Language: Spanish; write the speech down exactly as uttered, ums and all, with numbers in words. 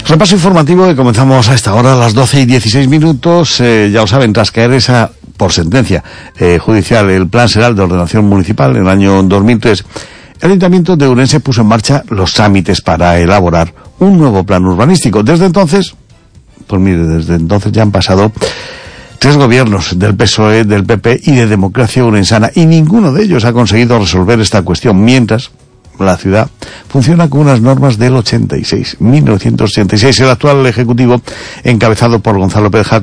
Repaso informativo que comenzamos a esta hora, a las doce y dieciséis minutos. Eh, ya lo saben, tras caer esa, por sentencia eh, judicial, el Plan General de Ordenación Municipal en el año dos mil tres, el Ayuntamiento de Ourense puso en marcha los trámites para elaborar un nuevo plan urbanístico. Desde entonces, pues mire, desde entonces ya han pasado tres gobiernos del P S O E, del P P y de Democracia Ourensana, y ninguno de ellos ha conseguido resolver esta cuestión, mientras la ciudad funciona con unas normas del ochenta y seis, mil novecientos ochenta y seis. El actual Ejecutivo, encabezado por Gonzalo Pérez Jaco,